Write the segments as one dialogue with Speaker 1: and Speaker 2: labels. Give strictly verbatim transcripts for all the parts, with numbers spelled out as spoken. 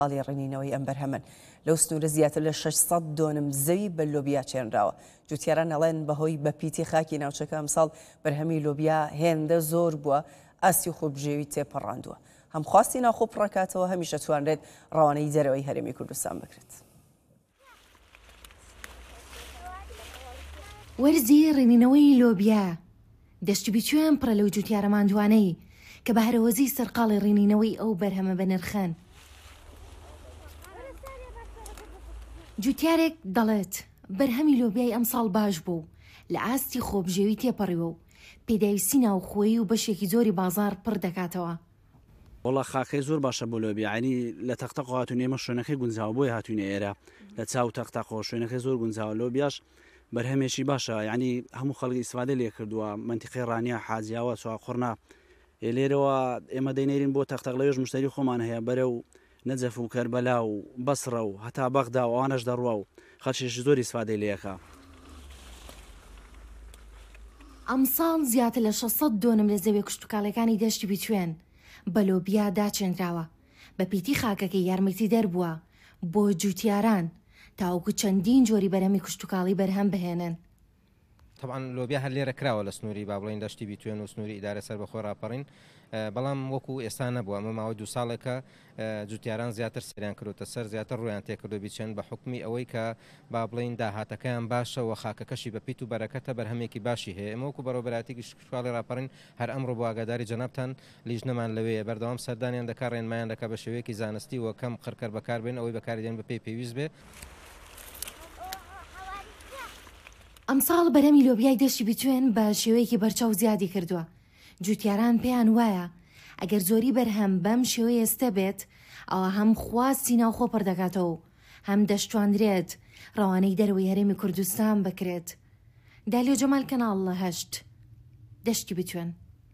Speaker 1: باڵی ڕێنینەوەی ئەم بەرهەمن لەو سنوورە زیاتر لە شەشسەد دۆنم زەوی بە لۆبیا چێنراوە. جوتیاران ئەڵێن بەهۆی بەپیتی خاکی ناوچەکە ئەمساڵ بەرهەمی لۆبیا هێندە زۆر بووە، ئاستی خۆبژێوی تێپەڕاندووە. هەم خواستی ناخۆ پڕەکاتەوە هەمیشە توانرێت ڕەوانەی دەرەوەی هەرێمی کوردستان بکرێت.
Speaker 2: وەرزی ڕێنینەوەی لۆبیا دەشتی بچوێن پڕە لەو جوتیارە ماندوانەی کە بە هەرەوەزی سەرقاڵی ڕێنینەوەی ئەو بەرهەمە بەنرخەن. جوتیارێک دەڵێت بەرهەمی لۆبیای ئەمساڵ باش بوو، لە ئاستی خۆبژێوی تێپەڕیوە و پێداویستی ناوخۆیی و بەشێکی زۆری بازار پڕ دەکاتەوە.
Speaker 3: وڵا خاکەی زۆر باشە بۆ لۆبیا، ینی لە تەختەق هاتوونێ ئێمە شوێنەکەی گونجاوە بۆی هاتوونێ ئێرە لە چاو تەختەقۆ شوێنەکەی زۆر گونجاوە. لۆبیاش بەرهەمێکی باشە، ینی هەموو خەڵکی ئیسفادە لێ کردووە، منتیقەی ڕانیا حاجیاوە چواخۆڕنا لێرەوە ئێمە دەینێرین بۆ تەختەق لەوێژ مشتری خۆمان هەیە بەرە و نەجەف و کەربەلا و بەسڕە و هەتا بەغدا و ئەوانەش دەڕوە و خەڵکیش زۆر ئیسفادەی لێەکە.
Speaker 2: ئەمساڵ زیاتر لە شەشسەد دۆنم لە زەوی کشتتوکاڵەکانی دەشتی بچوێن بە لۆبیا داچێنراوە، بە پیتی خاکەکەی یارمەتی دەربووە بۆ جوتیاران تاوەکو چەندین جۆری بەرهەمی کشتتوکاڵی بەرهەم بهێنن.
Speaker 4: طبعا لۆبیا هەر لێرە کراوە لە سنووری با بڵین دەشتی بیتوێن و سنووری ئیدارە سەر بەخۆ ڕاپەڕین، بەڵام وەکو ئێستا نەبووە. ئەمە ماوەی دوو ساڵێکە جوتیاران زیاتر سریان کردوتە سەر، زیاتر ڕویان تێکردو بیچێن بە حکمی ئەوەی کە با بڵین داهاتەکەیان باشە و خاکەکەشی بە پیت و بەرەکەتە بەرهەمێکی باشی هەیە. ئەمە وەکو بەڕێوەبەراتی کشتتوکاڵی ڕاپەڕین هەر ئەمڕۆ بۆ ئاگاداری جەنابتان لیژنەمان لەوەیە بەردەوام سەردانیان دەکا ڕێنمایان دەکا بە شێوەیەکی زانستی و کەم قڕکەر بەکاربێن ئەوەی بەکاردێن بە پێی پێویست بێ.
Speaker 2: ئەمساڵ بەرهەمی لۆبیای دەشتی بچوێن بە شێوەیەکی بەرچاو زیادی کردووە. جوتیاران پێیان وایە ئەگەر زۆری بەرهەم بەم شێوەیە ئێستا بێت ئەوە هەم خواستی ناوخۆ پڕدەکاتەوە و هەم دەشتواندرێت ڕەوانەی دەرەوەی هەرێمی کوردستان بکرێت. دالیۆ جەمال کەناڵ لە هەشت دەشتی بچوێن.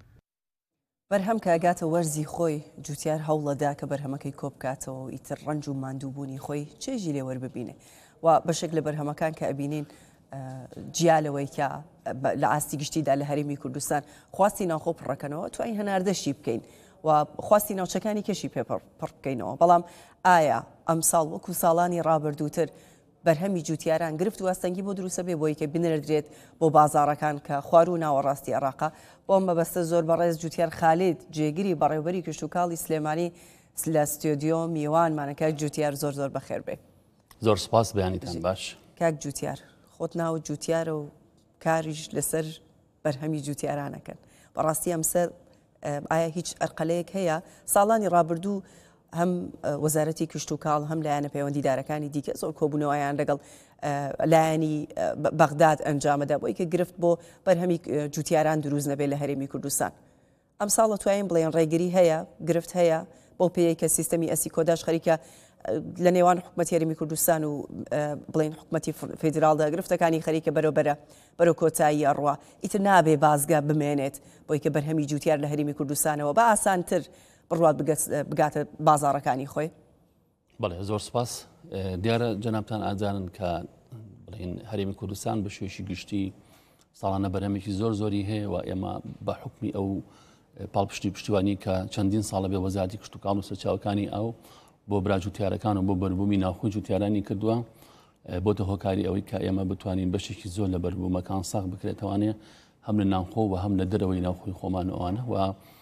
Speaker 1: بەرهەم کە ئەگاتە وەرزی خۆی جوتیار هەوڵەدا کە بەرهەمەکەی کۆبکاتەوە و ئیتر ڕەنج و ماندووبوونی خۆی چێژی لێ وەرببینێ و بەشێک لە بەرهەمەکان کە ئەبینین جیالەوەی کە لە ئاستی گشتیدا لە هەرێمی کوردستان خواستی ناوخۆ پڕەکەنەوە توانین هەناردەشی بکەین و خواستی ناوچەکانی کەشی پێ پڕ بکەینەوە. بەڵام ئایا ئەمساڵ وەکو ساڵانی ڕابردووتر بەرهەمی جوتیاران گرفت و ئاستەنگی بۆ دروستە بێ بۆی کە بنەردرێت بۆ بازارەکان کە خوار و ناوەڕاستی عێراقا؟ بۆم بەبەستە زۆر بەڕێز جوتیار خالید جێگیری بەڕێوەبەری کشتتوکاڵی سلێمانی لە ستۆدیۆ میوانمانەکە جوتیار زۆر زۆر بەخێر بێ.
Speaker 5: زۆر سپاس بەیانیتان باش.
Speaker 1: کاک جوتیار خۆت ناو جوتیارە و کاریش لەسەر بەرهەمی جوتیارانەکەن. بەڕاستی ئەمسەر ئایا هیچ ئەرقەلەیەک هەیە؟ ساڵانی ڕابردوو هەم وەزارەتی کشتتوکاڵ هەم لایەنە پەیوەندیدارەکانی دیکە زۆر کۆبوونەوەیان لەگەڵ لایەنی بەغداد ئەنجامەدا بۆی کە گرفت بۆ بەرهەمی جوتیاران دروست نەبێت لە هەرێمی کوردستان. ئەم ساڵە توانین بڵێن ڕێگری هەیە، گرفت هەیە بۆ پێی کە سیستەمی ئەسی کۆداش خەریکە لە نێوان حکومەتی هەرێمی کوردستان و بڵین حکومەتی فێدراڵدا گرفتەکانی خەریکە بەرەوبەرە بەرەو کۆتایی ئەڕوا ئیتر نابێ بازگا بمێنێت بۆی کە بەرهەمی جوتیار لە هەرێمی کوردستانەوە بە ئاسانتر بڕوات بگاتە بازارەکانی خۆی.
Speaker 5: بەڵێ زۆر سپاس. دیارە جەنابتان ئاجانن کە بڵین هەرێمی کوردستان بە شێوەیەکی گشتی ساڵانە بەرهەمێکی زۆر زۆری هەیە و ئێمە بە حکمی ئەو پاڵپشتی پشتیوانی کە چەندین ساڵە بێ وەزارەتی کشتتوکاڵ و سەرچاوەکانی ئەو بۆ برا جوتیارەکان و بۆ بەربوومی ناوخۆی جوتیارانی کردووە بۆتە هۆکاری ئەوەی کە ئێمە بتوانین بەشێکی زۆر لە بەربوومەکان ساغ بکرێتەوانێ هەم لە ناوخۆ و هەم لە دەرەوەی ناوخۆی خۆمانەوانە و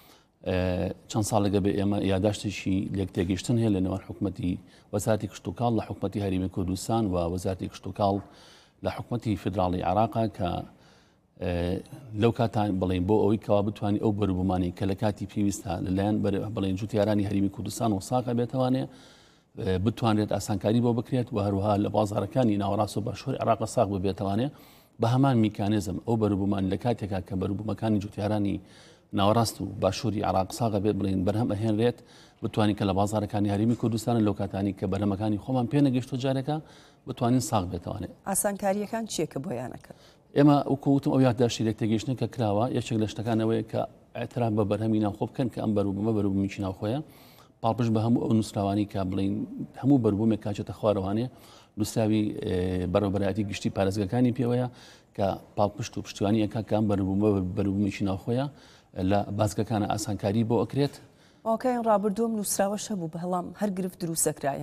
Speaker 5: چەند ساڵێکە بێ ئێمە یاداشتێکی لێک تێگەیشتن هەیە لە نێوان حکومەتی وەزارەتی کشتتوکاڵ لە حکومەتی هەرێمی کوردستان و وەزارەتی کشتتوکاڵ لە حکومەتی فێدراڵی عێراقا کە لەو کاتان بڵێن بۆ ئەوەی کەوا بتوانین ئەو بەربوومانی کە لە کاتی پێویستە لەلایەن بڵێن جوتیارانی هەرێمی کوردستان و ساقە بێتوانێ بتوانێت ئاسانکاری بۆ بکرێت و هەروها لە بازارەکانی ناوەڕاست و باشووری عێراق ساغ ببێتوانێ بە هەمان میکانیزم ئەو بەربوومان لە کاتێکا کە بەربوومەکانی جوتیارانی ناوەڕاست و باشووری عێراق ساغە بێت بڵێن بەرهەم ئەهێنرێت بتوانین کە لە بازارەکانی هەرێمی کوردستان لەو کاتانی کە بەرهەمەکانی خۆمان پێ نەگەیشتووە جارێکە بتوانین ساغ بێتوانێت.
Speaker 1: ئاسانکاریەکان چیەکە بۆیانەکە؟
Speaker 5: ئێمە وەکوتم ئەو یادداشتی لێک تێگەیشتن کە کراوە یەکێک لە شتەکانەوەیە کە ئاعتراف بە بەرهەمی ناوخۆ بکەن کە ئەم بەربوومە بەربوومیکی ناوخۆیە پاڵپشت بە هەموو ئەو نووسراوانی کە بڵین هەموو بەربوومێک کاچێتە خوارەوانێ نووسراوی بەڕێوەبەرایەتی گشتی پارێزگەکانی پێوەیە کە پاڵپشت و پشتیوانیەکە کە ئەم بەربوومە بەربوومیکی ناوخۆیە لە بازگەکانە ئاسانکاری بۆ ئەکرێت.
Speaker 1: واقعیان ڕابردووم نووسراوەش هەبوو بەڵام هەر گرفت دروستەکرایە.